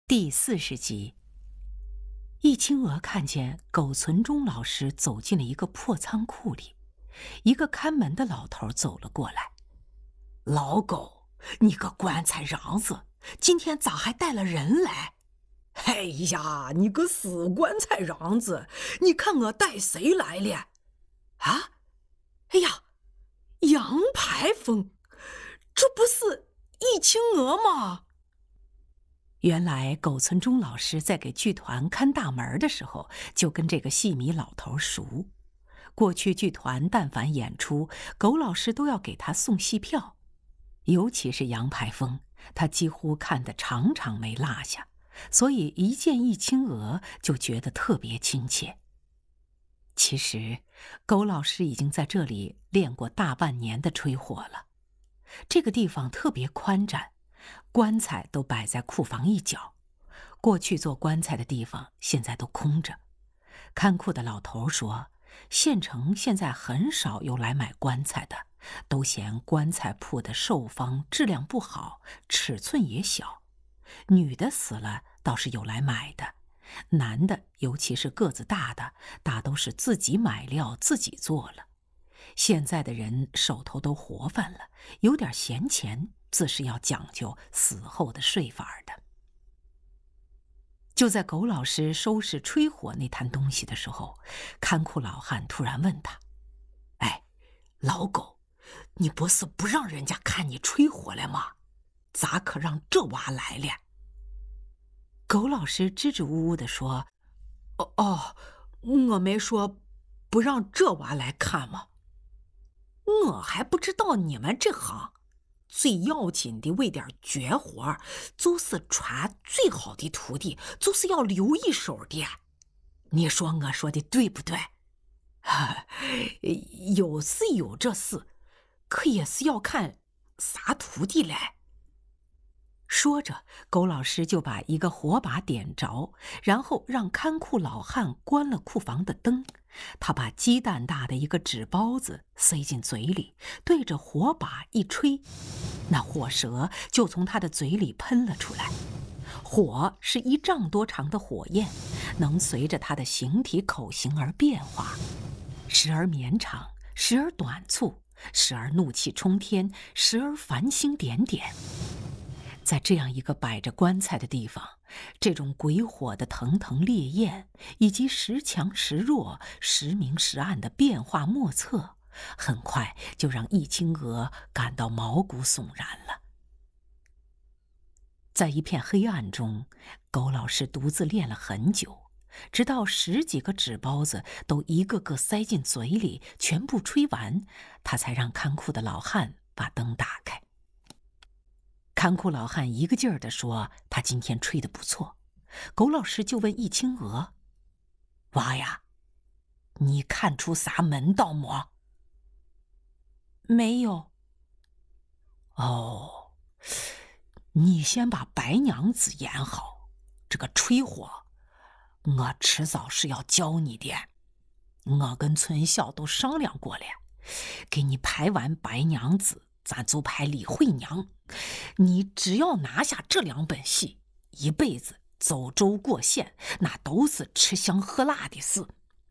第40集，易清娥看见苟存忠老师走进了一个破仓库里，一个看门的老头走了过来。 老苟，你个棺材瓤子，今天咋还带了人来？哎呀，你个死棺材瓤子，你看我带谁来了？啊？哎呀，杨排风，这不是易清娥吗？ 原来苟存忠老师在给剧团看大门的时候，就跟这个戏迷老头熟。过去剧团但凡演出，苟老师都要给他送戏票，尤其是杨排风，他几乎看得场场没落下，所以一见易清娥就觉得特别亲切。其实苟老师已经在这里练过大半年的吹火了。这个地方特别宽展，棺材都摆在库房一角，过去做棺材的地方现在都空着。看库的老头说，县城现在很少有来买棺材的，都嫌棺材铺的售方质量不好，尺寸也小。女的死了倒是有来买的，男的尤其是个子大的，大都是自己买料自己做了。现在的人手头都活泛了，有点闲钱，自是要讲究死后的睡法的。就在苟老师收拾吹火那摊东西的时候，看库老汉突然问他：“ 哎，老苟，你不是不让人家看你吹火了吗？咋可让这娃来了？” 苟老师支支吾吾地说：“ 哦，我没说不让这娃来看吗？我还不知道你们这行最要紧的为点绝活，就是传最好的徒弟，就是要留一手的。你说我说的对不对？有是有这事，可也是要看啥徒弟来。” 说着，苟老师就把一个火把点着，然后让看库老汉关了库房的灯。他把鸡蛋大的一个纸包子塞进嘴里，对着火把一吹，那火舌就从他的嘴里喷了出来。火是1丈多长的火焰，能随着他的形体口型而变化，时而绵长，时而短促，时而怒气冲天，时而繁星点点。在这样一个摆着棺材的地方，这种鬼火的腾腾烈焰，以及时强时弱、时明时暗的变化莫测，很快就让易清娥感到毛骨悚然了。在一片黑暗中，苟老师独自练了很久，直到10几个纸包子都一个个塞进嘴里，全部吹完，他才让看库的老汉把灯打开。看库老汉一个劲儿地说他今天吹得不错。苟老师就问易清娥：“ 娃呀，你看出啥门道么？”“ 没有。”“ 哦，你先把白娘子演好，这个吹火我迟早是要教你的。我跟村校都商量过了，给你排完白娘子，咱就排李慧娘。你只要拿下这2本戏，一辈子走州过县，那都是吃香喝辣的事。”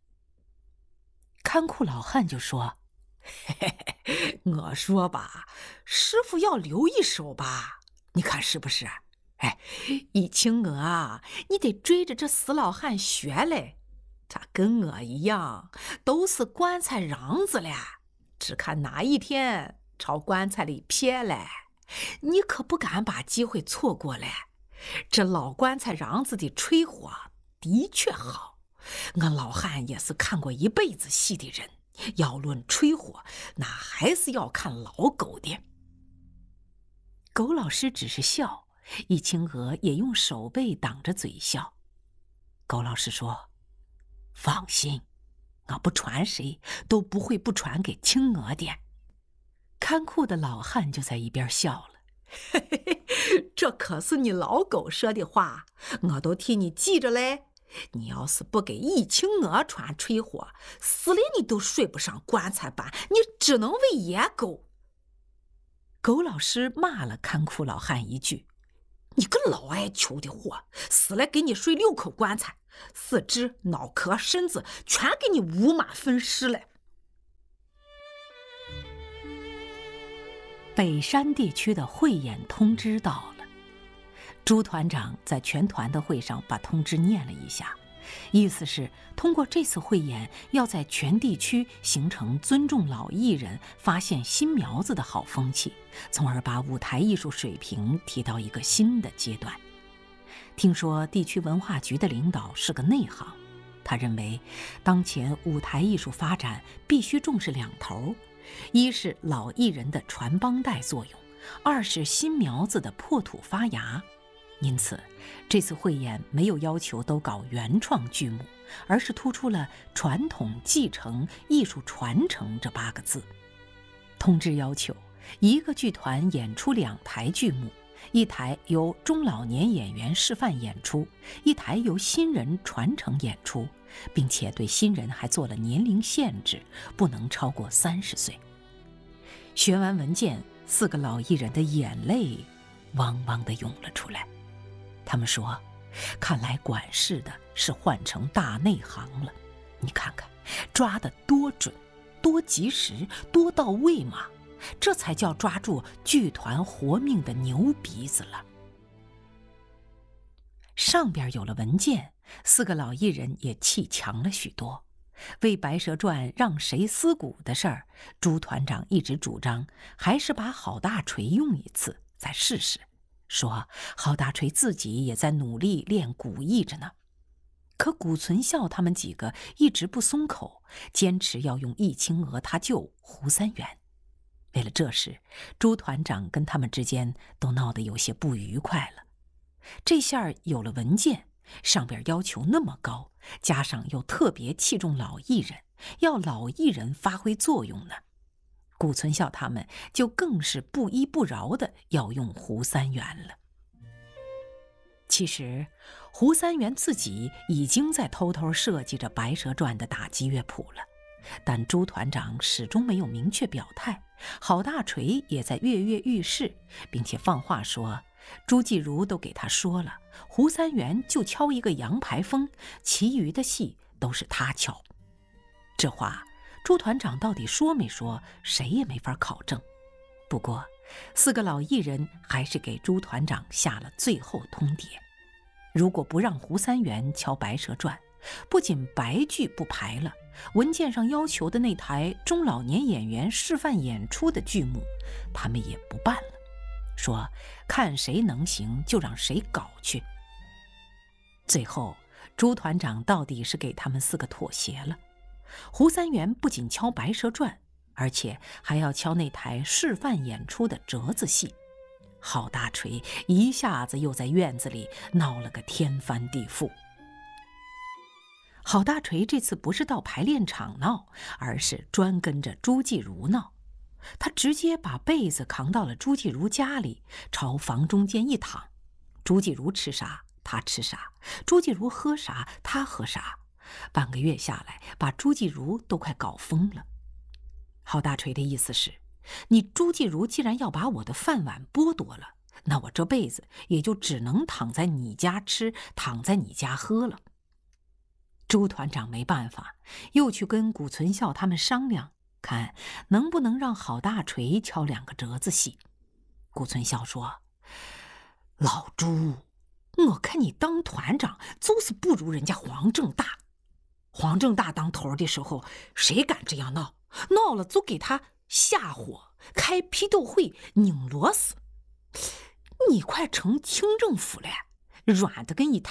看库老汉就说：“ 我说吧，师傅要留一手吧，你看是不是？哎，易清娥啊，你得追着这死老汉学嘞。他跟我一样，都是棺材瓤子了，只看哪一天朝棺材里瞥嘞。你可不敢把机会错过嘞。这老棺材瓤子的吹火的确好，我老汉也是看过一辈子戏的人，要论吹火，那还是要看老苟的。” 苟老师只是笑，易清娥也用手背挡着嘴笑。苟老师说：“ 放心，我不传谁都不会不传给清娥的。” 看库的老汉就在一边笑了：“ 嘿嘿嘿，这可是你老苟说的话，我都替你记着嘞。你要是不给易清娥传吹火，死了你都睡不上棺材板，你只能喂野狗。” 苟老师骂了看库老汉一句：“ 你个老爱求的货，死了给你睡6口棺材，四肢、脑壳、身子全给你五马分尸了。 北山地区的汇演通知到了，朱团长在全团的会上把通知念了一下，意思是通过这次汇演，要在全地区形成尊重老艺人、发现新苗子的好风气，从而把舞台艺术水平提到一个新的阶段。听说地区文化局的领导是个内行，他认为当前舞台艺术发展必须重视2头，一是老艺人的传帮带作用，二是新苗子的破土发芽。因此这次汇演没有要求都搞原创剧目，而是突出了传统继承、艺术传承这8个字。通知要求一个剧团演出2台剧目，一台由中老年演员示范演出，一台由新人传承演出，并且对新人还做了年龄限制，不能超过30岁。学完文件，4个老艺人的眼泪汪汪地涌了出来。他们说，看来管事的是换成大内行了，你看看抓得多准、多及时、多到位嘛，这才叫抓住剧团活命的牛鼻子了。上边有了文件，4个老艺人也气强了许多。为《白蛇传》让谁撕鼓的事儿，朱团长一直主张还是把郝大锤用一次再试试，说郝大锤自己也在努力练古艺着呢。可古存孝他们几个一直不松口，坚持要用易清娥他舅胡三元。为了这事，朱团长跟他们之间都闹得有些不愉快了。这下有了文件，上边要求那么高，加上又特别器重老艺人，要老艺人发挥作用呢，古存孝他们就更是不依不饶的要用胡三元了。其实胡三元自己已经在偷偷设计着《白蛇传》的打击乐谱了，但朱团长始终没有明确表态。郝大锤也在跃跃欲试，并且放话说朱继儒都给他说了，胡三元就敲一个杨排风，其余的戏都是他敲。这话朱团长到底说没说，谁也没法考证。不过4个老艺人还是给朱团长下了最后通牒，如果不让胡三元敲《白蛇传》，不仅白剧不排了，文件上要求的那台中老年演员示范演出的剧目他们也不办了，说看谁能行就让谁搞去。最后朱团长到底是给他们4个妥协了，胡三元不仅敲《白蛇传》，而且还要敲那台示范演出的折子戏。郝大锤一下子又在院子里闹了个天翻地覆。郝大锤这次不是到排练场闹，而是专跟着朱继儒闹。他直接把被子扛到了朱继儒家里，朝房中间一躺，朱继儒吃啥他吃啥，朱继儒喝啥他喝啥，半个月下来把朱继儒都快搞疯了。郝大锤的意思是，你朱继儒既然要把我的饭碗剥夺了，那我这辈子也就只能躺在你家吃，躺在你家喝了。朱团长没办法，又去跟古存孝他们商量，看能不能让郝大锤敲2个折子戏。古存孝说，老朱，我看你当团长就是不如人家黄正大。黄正大当头的时候，谁敢这样闹？闹了就给他下火，开批斗会，拧螺丝。你快成清政府了，软的跟一